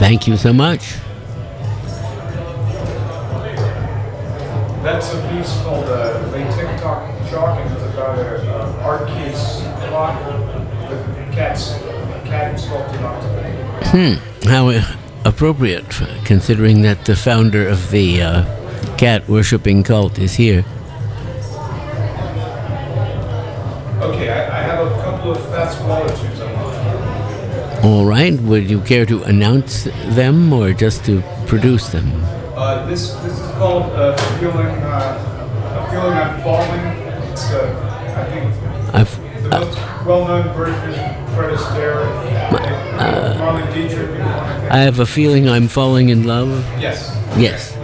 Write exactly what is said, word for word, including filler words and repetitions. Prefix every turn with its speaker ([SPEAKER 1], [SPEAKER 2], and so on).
[SPEAKER 1] Thank you so much.
[SPEAKER 2] That's a piece called uh, Les TikTok Jock, and it's about an uh, art case clock with cats, cat sculpted onto it.
[SPEAKER 1] Hmm. How uh, appropriate, considering that the founder of the uh, cat worshipping cult is here.
[SPEAKER 2] Okay, I, I have a couple of fast qualities I want.
[SPEAKER 1] All right. Would you care to announce them or just to produce them?
[SPEAKER 2] Uh, this this is called uh, feeling uh, a feeling I'm falling. It's uh, I think
[SPEAKER 1] I've,
[SPEAKER 2] the most well-known version is Fred Astaire, uh, Marlene Dietrich.
[SPEAKER 1] I have a feeling I'm falling in love.
[SPEAKER 2] Yes.
[SPEAKER 1] Yes.